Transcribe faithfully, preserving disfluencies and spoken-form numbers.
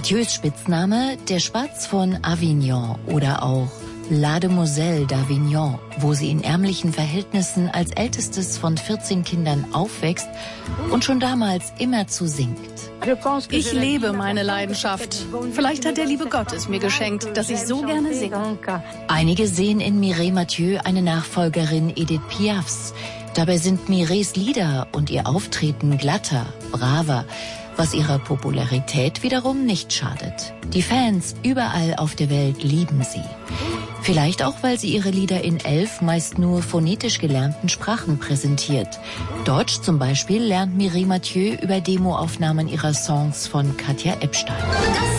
Mathieu's Spitzname der Spatz von Avignon oder auch La Demoiselle d'Avignon, wo sie in ärmlichen Verhältnissen als ältestes von vierzehn Kindern aufwächst und schon damals immerzu singt. Ich lebe meine Leidenschaft. Vielleicht hat der liebe Gott es mir geschenkt, dass ich so gerne singe. Einige sehen in Mireille Mathieu eine Nachfolgerin Edith Piafs. Dabei sind Mireilles Lieder und ihr Auftreten glatter, braver, was ihrer Popularität wiederum nicht schadet. Die Fans überall auf der Welt lieben sie. Vielleicht auch, weil sie ihre Lieder in elf meist nur phonetisch gelernten Sprachen präsentiert. Deutsch zum Beispiel lernt Mireille Mathieu über Demoaufnahmen ihrer Songs von Katja Ebstein.